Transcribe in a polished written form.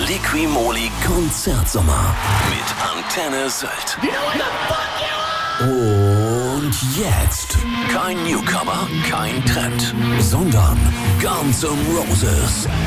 Liquimoli Konzertsommer mit Antenne Sylt. Und jetzt kein Newcomer, kein Trend, sondern Guns N' Roses.